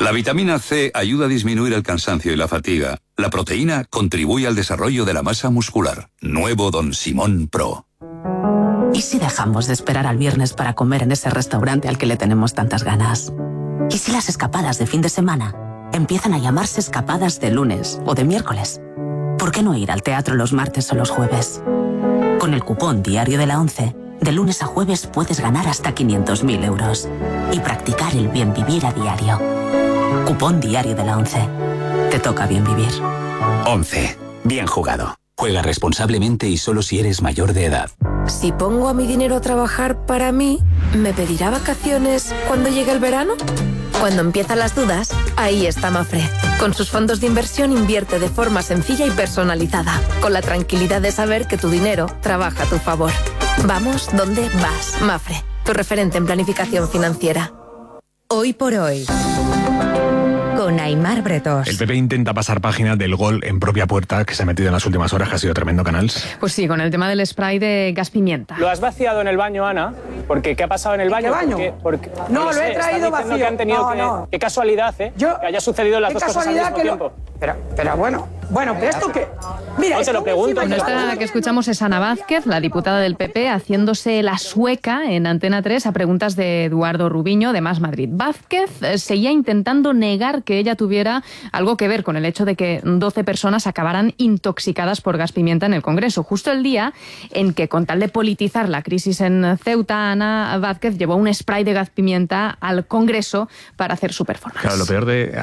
La vitamina C ayuda a disminuir el cansancio y la fatiga. La proteína contribuye al desarrollo de la masa muscular. Nuevo Don Simón Pro. ¿Y si dejamos de esperar al viernes para comer en ese restaurante al que le tenemos tantas ganas? ¿Y si las escapadas de fin de semana empiezan a llamarse escapadas de lunes o de miércoles? ¿Por qué no ir al teatro los martes o los jueves? Con el cupón Diario de la ONCE, de lunes a jueves puedes ganar hasta 500.000 euros y practicar el bien vivir a diario. Cupón Diario de la ONCE. Te toca bien vivir. 11. Bien jugado. Juega responsablemente y solo si eres mayor de edad. Si pongo a mi dinero a trabajar para mí, ¿me pedirá vacaciones cuando llegue el verano? Cuando empiezan las dudas, ahí está Mafre. Con sus fondos de inversión invierte de forma sencilla y personalizada, con la tranquilidad de saber que tu dinero trabaja a tu favor. Vamos donde vas. Mafre, tu referente en planificación financiera. Hoy por hoy, con Aimar Bretos. El PP intenta pasar página del gol en propia puerta que se ha metido en las últimas horas, que ha sido tremendo, Canals. Pues sí, con el tema del spray de gas pimienta. ¿Lo has vaciado en el baño, Ana? Porque ¿qué ha pasado en el baño? ¿Qué baño? No, lo he traído vacío. Que han tenido Qué casualidad, ¿eh? Que haya sucedido las dos cosas al mismo tiempo. Pero bueno, pero esto que... Mira, no te lo pregunto. Bueno, esta que escuchamos es Ana Vázquez, la diputada del PP, haciéndose la sueca en Antena 3 a preguntas de Eduardo Rubiño de Más Madrid. Vázquez seguía intentando negar que ella tuviera algo que ver con el hecho de que 12 personas acabaran intoxicadas por gas pimienta en el Congreso. Justo el día en que, con tal de politizar la crisis en Ceuta, Ana Vázquez llevó un spray de gas pimienta al Congreso para hacer su performance. Claro, lo peor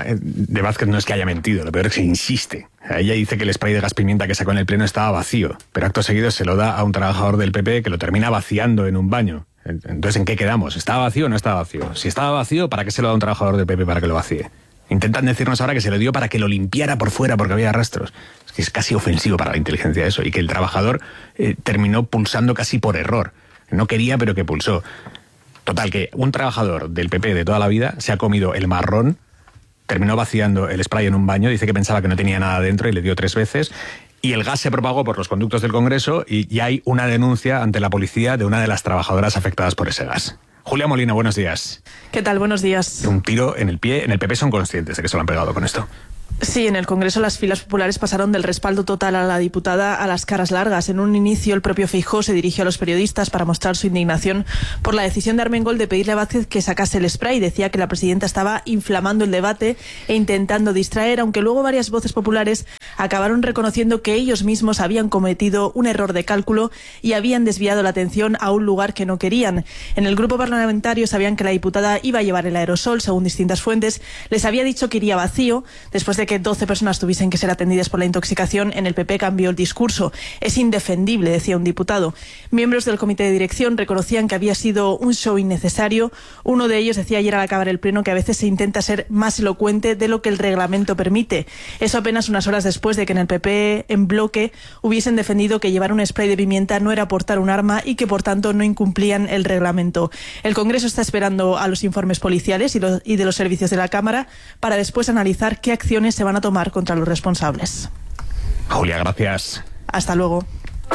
de Vázquez no es que haya mentido, lo peor es que insiste. Ella dice que el spray de gas pimienta que sacó en el pleno estaba vacío, pero acto seguido se lo da a un trabajador del PP que lo termina vaciando en un baño. Entonces, ¿en qué quedamos? ¿Estaba vacío o no estaba vacío? Si estaba vacío, ¿para qué se lo da a un trabajador del PP para que lo vacíe? Intentan decirnos ahora que se lo dio para que lo limpiara por fuera porque había rastros. Es que es casi ofensivo para la inteligencia eso, y que el trabajador terminó pulsando casi por error. No quería, pero que pulsó. Total, que un trabajador del PP de toda la vida se ha comido el marrón, terminó vaciando el spray en un baño, dice que pensaba que no tenía nada dentro y le dio 3 veces, y el gas se propagó por los conductos del Congreso y hay una denuncia ante la policía de una de las trabajadoras afectadas por ese gas. Julia Molina, buenos días. ¿Qué tal? Buenos días. Un tiro en el pie. En el PP son conscientes de que se lo han pegado con esto. Sí, en el Congreso las filas populares pasaron del respaldo total a la diputada a las caras largas. En un inicio, el propio Feijóo se dirigió a los periodistas para mostrar su indignación por la decisión de Armengol de pedirle a Vázquez que sacase el spray. Decía que la presidenta estaba inflamando el debate e intentando distraer, aunque luego varias voces populares acabaron reconociendo que ellos mismos habían cometido un error de cálculo y habían desviado la atención a un lugar que no querían. En el grupo parlamentario sabían que la diputada iba a llevar el aerosol, según distintas fuentes. Les había dicho que iría vacío. Después de que 12 personas tuviesen que ser atendidas por la intoxicación, en el PP cambió el discurso. Es indefendible, decía un diputado. Miembros del comité de dirección reconocían que había sido un show innecesario. Uno de ellos decía ayer al acabar el pleno que a veces se intenta ser más elocuente de lo que el reglamento permite. Eso apenas unas horas después de que en el PP, en bloque, hubiesen defendido que llevar un spray de pimienta no era portar un arma y que por tanto no incumplían el reglamento. El Congreso está esperando a los informes policiales y de los servicios de la Cámara para después analizar qué acciones se van a tomar contra los responsables. Julia, gracias. Hasta luego.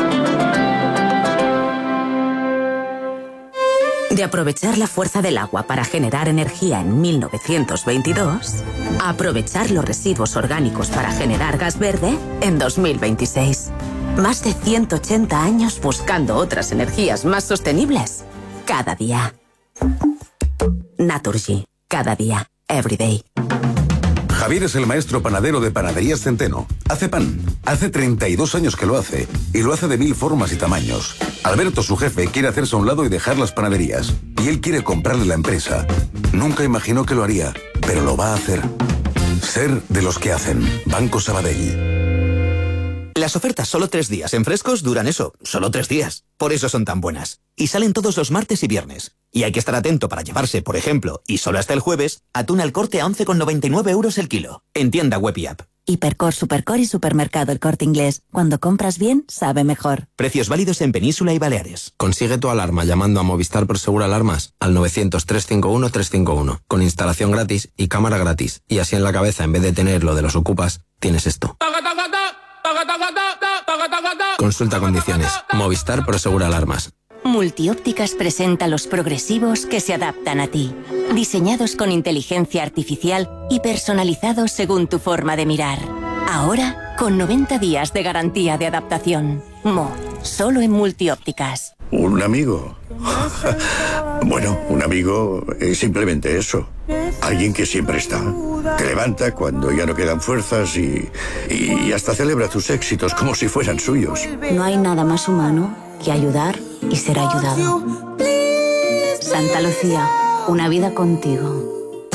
De aprovechar la fuerza del agua para generar energía en 1922, a aprovechar los residuos orgánicos para generar gas verde en 2026. Más de 180 años buscando otras energías más sostenibles. Cada día. Naturgy. Cada día. Everyday. Javier es el maestro panadero de Panaderías Centeno. Hace pan. Hace 32 años que lo hace. Y lo hace de 1000 formas y tamaños. Alberto, su jefe, quiere hacerse a un lado y dejar las panaderías. Y él quiere comprarle la empresa. Nunca imaginó que lo haría, pero lo va a hacer. Ser de los que hacen. Banco Sabadell. Las ofertas solo 3 días en Frescos duran eso, solo 3 días. Por eso son tan buenas. Y salen todos los martes y viernes. Y hay que estar atento para llevarse, por ejemplo, y solo hasta el jueves, atún al Corte a 11,99 € el kilo. En tienda web y app. Hipercor, Supercor y Supermercado El Corte Inglés. Cuando compras bien, sabe mejor. Precios válidos en Península y Baleares. Consigue tu alarma llamando a Movistar Prosegur Alarmas al 900-351-351. Con instalación gratis y cámara gratis. Y así en la cabeza, en vez de tener lo de los ocupas, tienes esto. Consulta condiciones. Movistar Prosegur Alarmas. Multiópticas presenta los progresivos que se adaptan a ti. Diseñados con inteligencia artificial y personalizados según tu forma de mirar. Ahora, con 90 días de garantía de adaptación. Solo en Multiópticas. ¿Un amigo? Bueno, un amigo es simplemente eso. Alguien que siempre está. Te levanta cuando ya no quedan fuerzas y hasta celebra tus éxitos como si fueran suyos. No hay nada más humano que ayudar y ser ayudado. Santa Lucía, una vida contigo.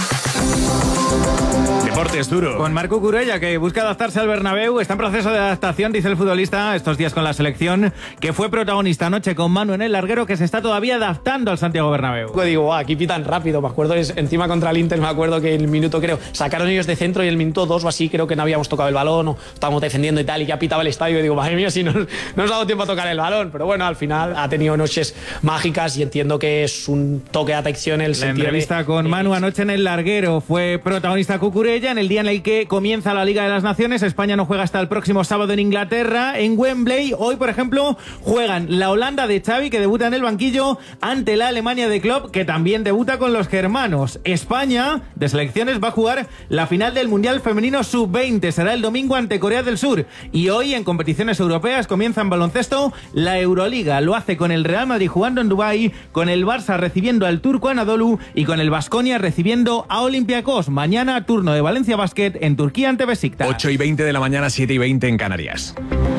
Deportes duro. Con Marc Cucurella, que busca adaptarse al Bernabéu. Está en proceso de adaptación, dice el futbolista, estos días con la selección, que fue protagonista anoche con Manu en el larguero, que se está todavía adaptando al Santiago Bernabéu. Digo, aquí pitan rápido. Me acuerdo, encima contra el Inter, me acuerdo que el minuto, creo, sacaron ellos de centro y el minuto 2 o así, creo que no habíamos tocado el balón o estábamos defendiendo y tal, y ya pitaba el estadio. Y digo, madre mía, si no nos ha dado tiempo a tocar el balón. Pero bueno, al final ha tenido noches mágicas y entiendo que es un toque de atención el sentido. La entrevista con Manu anoche en el larguero. Fue protagonista Cucurella en el día en el que comienza la Liga de las Naciones. España no juega hasta el próximo sábado en Inglaterra, en Wembley. Hoy, por ejemplo, juegan la Holanda de Xavi, que debuta en el banquillo, ante la Alemania de Klopp, que también debuta con los germanos. España, de selecciones, va a jugar la final del Mundial Femenino Sub-20. Será el domingo ante Corea del Sur. Y hoy, en competiciones europeas, comienza en baloncesto la Euroliga. Lo hace con el Real Madrid jugando en Dubái, con el Barça recibiendo al Turco Anadolu y con el Baskonia recibiendo a Olympiacos. Mañana, turno de Valencia Basket en Turquía ante Besiktas. 8:20 de la mañana, 7:20 en Canarias.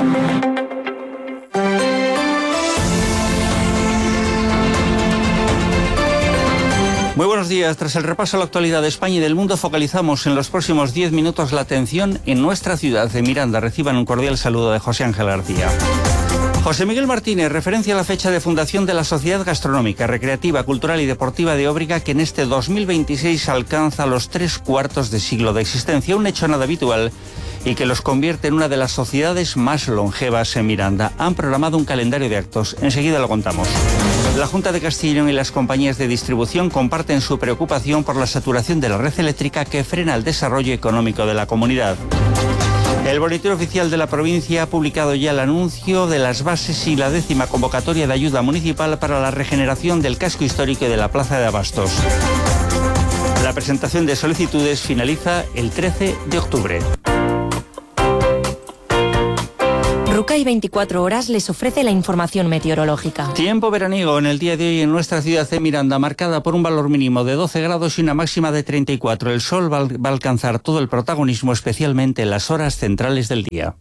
Muy buenos días. Tras el repaso a la actualidad de España y del mundo, focalizamos en los próximos 10 minutos la atención en nuestra ciudad de Miranda. Reciban un cordial saludo de José Ángel García. José Miguel Martínez referencia a la fecha de fundación de la Sociedad Gastronómica, Recreativa, Cultural y Deportiva de Óbriga, que en este 2026 alcanza los 3/4 de siglo de existencia, un hecho nada habitual y que los convierte en una de las sociedades más longevas en Miranda. Han programado un calendario de actos. Enseguida lo contamos. La Junta de Castilla y León y las compañías de distribución comparten su preocupación por la saturación de la red eléctrica que frena el desarrollo económico de la comunidad. El Boletín Oficial de la provincia ha publicado ya el anuncio de las bases y la 10ª convocatoria de ayuda municipal para la regeneración del casco histórico y de la Plaza de Abastos. La presentación de solicitudes finaliza el 13 de octubre. Rucay 24 horas les ofrece la información meteorológica. Tiempo veraniego en el día de hoy en nuestra ciudad de Miranda, marcada por un valor mínimo de 12 grados y una máxima de 34. El sol va a alcanzar todo el protagonismo, especialmente en las horas centrales del día.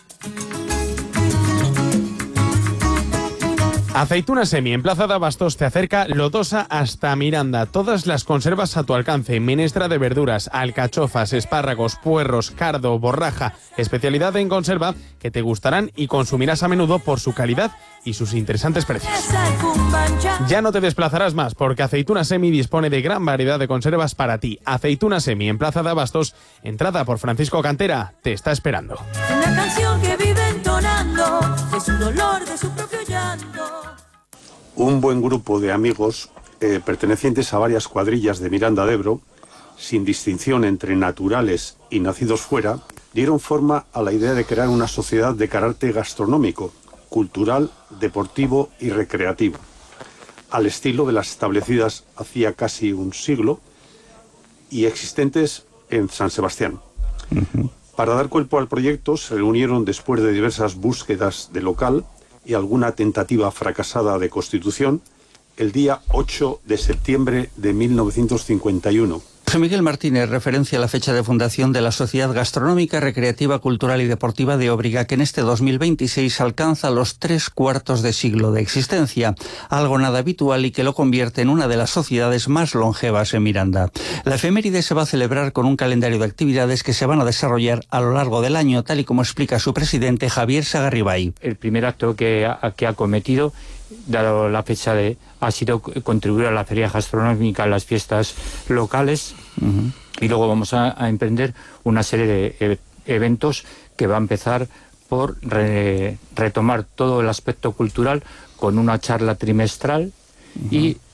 Aceituna Semi, en Plaza de Abastos, te acerca Lotosa hasta Miranda. Todas las conservas a tu alcance. Menestra de verduras, alcachofas, espárragos, puerros, cardo, borraja. Especialidad en conserva que te gustarán y consumirás a menudo por su calidad y sus interesantes precios. Ya no te desplazarás más porque Aceituna Semi dispone de gran variedad de conservas para ti. Aceituna Semi, en Plaza de Abastos, entrada por Francisco Cantera, te está esperando. Una canción que vive entonando de su dolor, de su propio llanto. Un buen grupo de amigos pertenecientes a varias cuadrillas de Miranda de Ebro, sin distinción entre naturales y nacidos fuera, dieron forma a la idea de crear una sociedad de carácter gastronómico, cultural, deportivo y recreativo, al estilo de las establecidas hacía casi un siglo y existentes en San Sebastián. Para dar cuerpo al proyecto se reunieron, después de diversas búsquedas de local y alguna tentativa fracasada de constitución, el día 8 de septiembre de 1951. José Miguel Martínez referencia a la fecha de fundación de la Sociedad Gastronómica, Recreativa, Cultural y Deportiva de Óbriga, que en este 2026 alcanza los 3/4 de siglo de existencia, algo nada habitual y que lo convierte en una de las sociedades más longevas en Miranda. La efeméride se va a celebrar con un calendario de actividades que se van a desarrollar a lo largo del año, tal y como explica su presidente Javier Sagarribay. El primer acto que ha cometido, dado la fecha ha sido contribuir a la feria gastronómica, a las fiestas locales, y luego vamos a emprender una serie de eventos que va a empezar por retomar todo el aspecto cultural con una charla trimestral y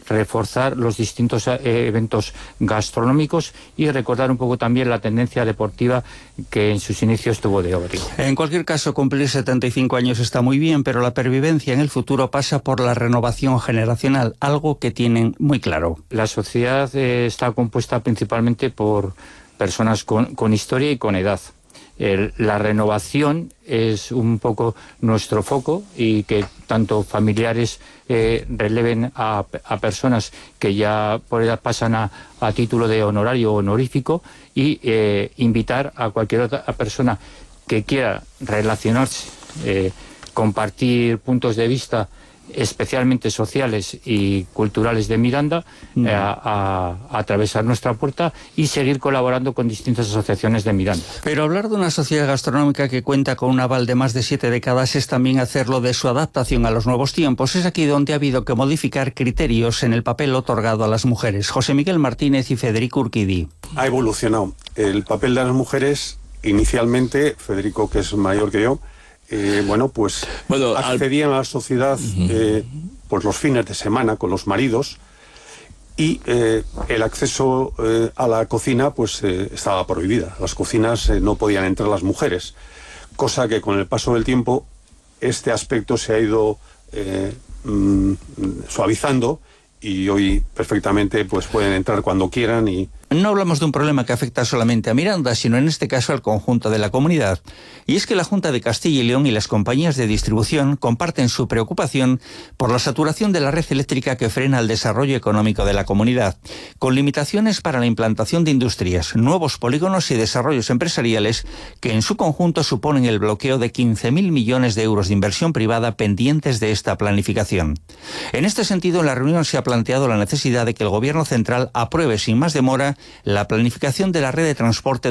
reforzar los distintos eventos gastronómicos y recordar un poco también la tendencia deportiva que en sus inicios tuvo de Obri. En cualquier caso, cumplir 75 años está muy bien, pero la pervivencia en el futuro pasa por la renovación generacional, algo que tienen muy claro. La sociedad está compuesta principalmente por personas con historia y con edad. La renovación es un poco nuestro foco y que tanto familiares releven a personas que ya por edad pasan a título de honorario o honorífico y invitar a cualquier otra persona que quiera relacionarse, compartir puntos de vista especialmente sociales y culturales de Miranda, a atravesar nuestra puerta y seguir colaborando con distintas asociaciones de Miranda. Pero hablar de una sociedad gastronómica que cuenta con un aval de más de 7 décadas es también hacerlo de su adaptación a los nuevos tiempos. Es aquí donde ha habido que modificar criterios en el papel otorgado a las mujeres. José Miguel Martínez y Federico Urquidi. Ha evolucionado. El papel de las mujeres, inicialmente, Federico, que es mayor que yo, accedían a la sociedad pues los fines de semana con los maridos y el acceso a la cocina pues estaba prohibida. Las cocinas no podían entrar las mujeres, cosa que con el paso del tiempo este aspecto se ha ido suavizando y hoy perfectamente pues pueden entrar cuando quieran y... No hablamos de un problema que afecta solamente a Miranda, sino en este caso al conjunto de la comunidad. Y es que la Junta de Castilla y León y las compañías de distribución comparten su preocupación por la saturación de la red eléctrica que frena el desarrollo económico de la comunidad, con limitaciones para la implantación de industrias, nuevos polígonos y desarrollos empresariales que en su conjunto suponen el bloqueo de 15.000 millones de euros de inversión privada pendientes de esta planificación. En este sentido, en la reunión se ha planteado la necesidad de que el Gobierno central apruebe sin más demora la planificación de la red de transporte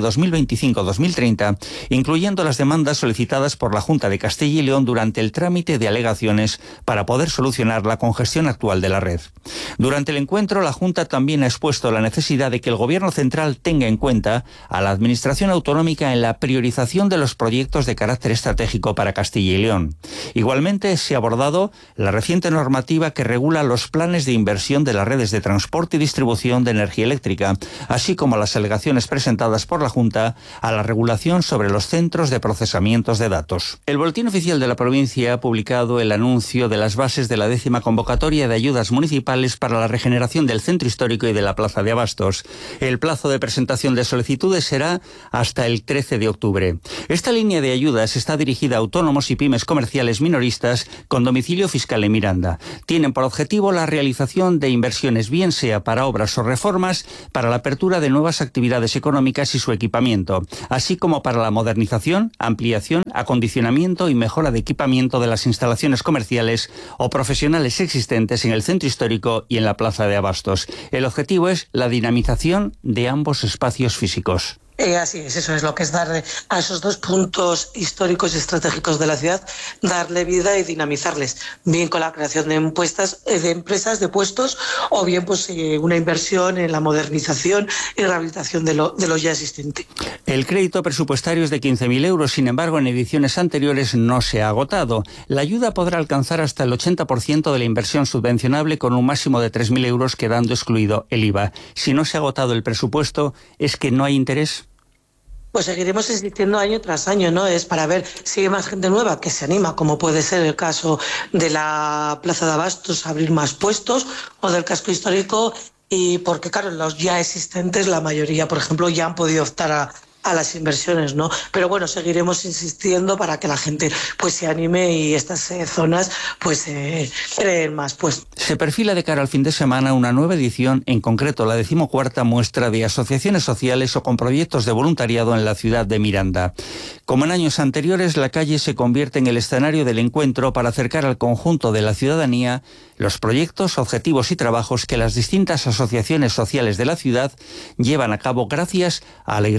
2025-2030, incluyendo las demandas solicitadas por la Junta de Castilla y León durante el trámite de alegaciones para poder solucionar la congestión actual de la red. Durante el encuentro, la Junta también ha expuesto la necesidad de que el Gobierno central tenga en cuenta a la Administración autonómica en la priorización de los proyectos de carácter estratégico para Castilla y León. Igualmente, se ha abordado la reciente normativa que regula los planes de inversión de las redes de transporte y distribución de energía eléctrica, así como las alegaciones presentadas por la Junta a la regulación sobre los centros de procesamientos de datos. El Boletín Oficial de la provincia ha publicado el anuncio de las bases de la 10ª convocatoria de ayudas municipales para la regeneración del centro histórico y de la Plaza de Abastos. El plazo de presentación de solicitudes será hasta el 13 de octubre. Esta línea de ayudas está dirigida a autónomos y pymes comerciales minoristas con domicilio fiscal en Miranda. Tienen por objetivo la realización de inversiones, bien sea para obras o reformas, para la apertura de nuevas actividades económicas y su equipamiento, así como para la modernización, ampliación, acondicionamiento y mejora de equipamiento de las instalaciones comerciales o profesionales existentes en el centro histórico y en la Plaza de Abastos. El objetivo es la dinamización de ambos espacios físicos. Así es, eso es lo que es darle a esos dos puntos históricos y estratégicos de la ciudad, darle vida y dinamizarles, bien con la creación de empresas, de puestos, o bien pues una inversión en la modernización y rehabilitación de lo ya existente. El crédito presupuestario es de 15.000 euros, sin embargo, en ediciones anteriores no se ha agotado. La ayuda podrá alcanzar hasta el 80% de la inversión subvencionable con un máximo de 3.000 euros, quedando excluido el IVA. Si no se ha agotado el presupuesto, ¿es que no hay interés? Pues seguiremos insistiendo año tras año, ¿no? Es para ver si hay más gente nueva que se anima, como puede ser el caso de la Plaza de Abastos, a abrir más puestos, o del casco histórico, y porque, claro, los ya existentes, la mayoría, por ejemplo, ya han podido optar a las inversiones, ¿no? Pero bueno, seguiremos insistiendo para que la gente pues se anime y estas zonas pues creen más. Pues se perfila de cara al fin de semana una nueva edición, en concreto la 14ª muestra de asociaciones sociales o con proyectos de voluntariado en la ciudad de Miranda. Como en años anteriores, la calle se convierte en el escenario del encuentro para acercar al conjunto de la ciudadanía los proyectos, objetivos y trabajos que las distintas asociaciones sociales de la ciudad llevan a cabo gracias a la irreemplazable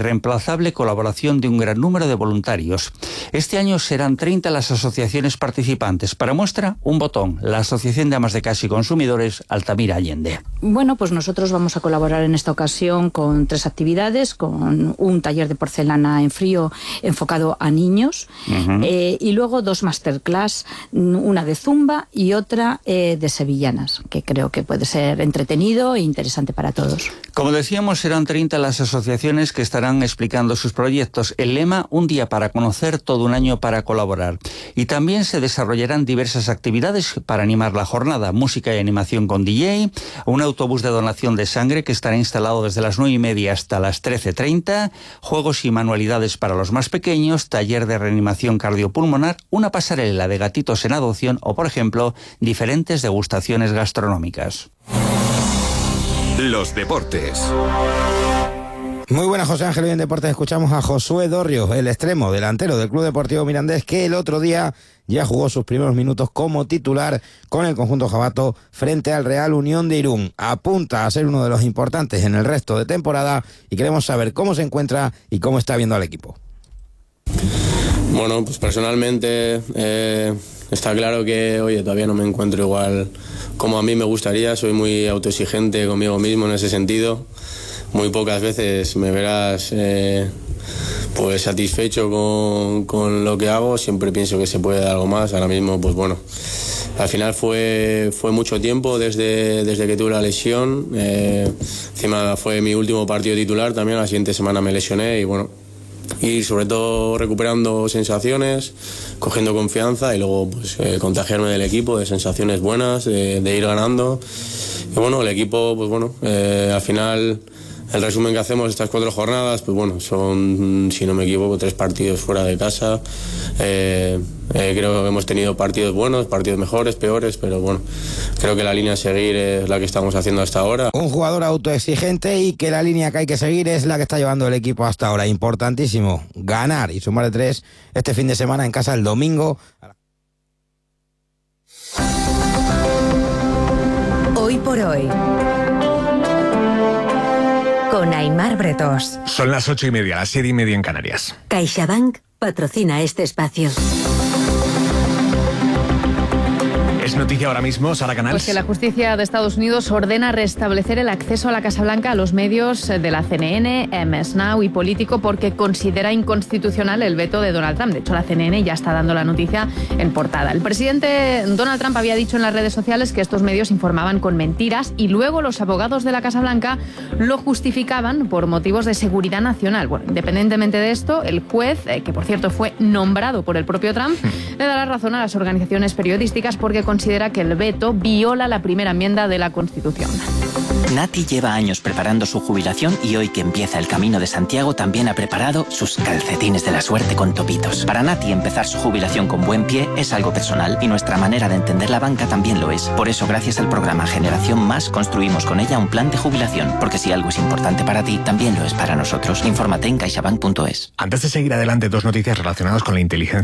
incansable colaboración de un gran número de voluntarios. Este año serán 30 las asociaciones participantes. Para muestra, un botón, la Asociación de Amas de Casa y Consumidores Altamira Allende. Bueno, pues nosotros vamos a colaborar en esta ocasión con 3 actividades, con un taller de porcelana en frío enfocado a niños, y luego 2 masterclass, una de zumba y otra de sevillanas, que creo que puede ser entretenido e interesante para todos. Como decíamos, serán 30 las asociaciones que estarán explicando sus proyectos. El lema, un día para conocer, todo un año para colaborar. Y también se desarrollarán diversas actividades para animar la jornada. Música y animación con DJ, un autobús de donación de sangre que estará instalado desde las 9:30 hasta las 13:30, juegos y manualidades para los más pequeños, taller de reanimación cardiopulmonar, una pasarela de gatitos en adopción o, por ejemplo, diferentes degustaciones gastronómicas. Los deportes. Muy buenas, José Ángel. Hoy en Deportes escuchamos a Josué Dorrio, el extremo delantero del Club Deportivo Mirandés, que el otro día ya jugó sus primeros minutos como titular con el conjunto jabato frente al Real Unión de Irún. Apunta a ser uno de los importantes en el resto de temporada y queremos saber cómo se encuentra y cómo está viendo al equipo. Bueno, pues personalmente está claro que, todavía no me encuentro igual como a mí me gustaría. Soy muy autoexigente conmigo mismo en ese sentido. Muy pocas veces me verás pues satisfecho con lo que hago. Siempre pienso que se puede dar algo más. Ahora mismo, pues bueno, al final fue mucho tiempo desde que tuve la lesión. Encima fue mi último partido titular también. La siguiente semana me lesioné y bueno, ir sobre todo recuperando sensaciones, cogiendo confianza y luego pues contagiarme del equipo, de sensaciones buenas, de ir ganando. Y bueno, el equipo, pues bueno, al final el resumen que hacemos estas 4 jornadas, pues bueno, son, si no me equivoco, 3 partidos fuera de casa. Creo que hemos tenido partidos buenos, partidos mejores, peores, pero bueno, creo que la línea a seguir es la que estamos haciendo hasta ahora. Un jugador autoexigente y que la línea que hay que seguir es la que está llevando el equipo hasta ahora. Importantísimo, ganar y sumar de 3 este fin de semana en casa el domingo. Hoy por hoy, con Aimar Bretós. Son las 8:30, las 7:30 en Canarias. CaixaBank patrocina este espacio. Es noticia ahora mismo, Sara Canals. Pues que la justicia de Estados Unidos ordena restablecer el acceso a la Casa Blanca a los medios de la CNN, MS Now y Político porque considera inconstitucional el veto de Donald Trump. De hecho, la CNN ya está dando la noticia en portada. El presidente Donald Trump había dicho en las redes sociales que estos medios informaban con mentiras y luego los abogados de la Casa Blanca lo justificaban por motivos de seguridad nacional. Bueno, independientemente de esto, el juez, que por cierto fue nombrado por el propio Trump, le da la razón a las organizaciones periodísticas porque considera que el veto viola la primera enmienda de la Constitución. Nati lleva años preparando su jubilación y hoy que empieza el Camino de Santiago también ha preparado sus calcetines de la suerte con topitos. Para Nati empezar su jubilación con buen pie es algo personal y nuestra manera de entender la banca también lo es. Por eso, gracias al programa Generación Más, construimos con ella un plan de jubilación, porque si algo es importante para ti, también lo es para nosotros. Infórmate en caixabank.es. Antes de seguir adelante, 2 noticias relacionadas con la inteligencia